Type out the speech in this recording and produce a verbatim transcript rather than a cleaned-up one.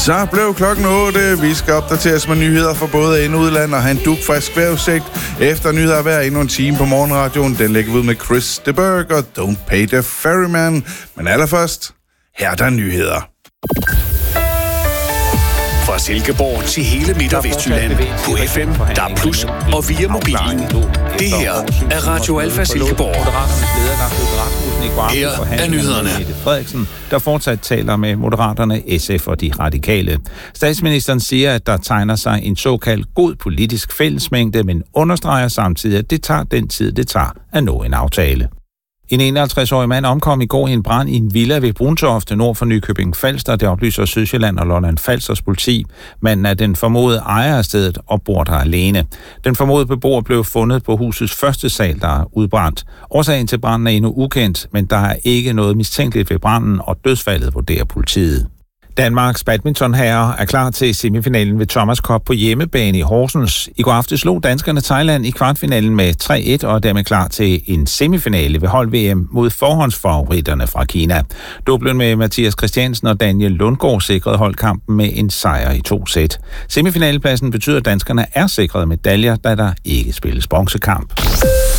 Så blev klokken otte. Vi skal opdateres med nyheder fra både ind- og udland og have en dugfrisk vejrudsigt. Efter nyheder hver endnu en time på morgenradioen. Den lægger vi ud med Chris de Burgh og Don't Pay the Ferryman. Men allerførst, her er der nyheder. Fra Silkeborg til hele Midt- og Vestjylland på F M, D A B plus og via mobilen. Det her er Radio Alfa Silkeborg. Her er nyhederne. Frederiksen, der fortsat taler med Moderaterne, S F og de radikale. Statsministeren siger, at der tegner sig en såkaldt god politisk fællesmængde, men understreger samtidig, at det tager den tid, det tager at nå en aftale. En enoghalvtreds-årig mand omkom i går i en brand i en villa ved Bruntorft nord for Nykøbing Falster, det oplyser Sydsjælland og Lolland Falsters politi. Manden er den formodede ejer af stedet og bor der alene. Den formodede beboer blev fundet på husets første sal, der er udbrændt. Årsagen til branden er endnu ukendt, men der er ikke noget mistænkeligt ved branden, og dødsfaldet vurderer politiet. Danmarks badmintonherrer er klar til semifinalen ved Thomas Cup på hjemmebane i Horsens. I går aftes slog danskerne Thailand i kvartfinalen med tre et og er dermed klar til en semifinale ved hold-V M mod forhåndsfavoritterne fra Kina. Dublen med Mathias Christiansen og Daniel Lundgaard sikrede holdkampen med en sejr i to sæt. Semifinalepladsen betyder, at danskerne er sikret medaljer, da der ikke spilles bronzekamp.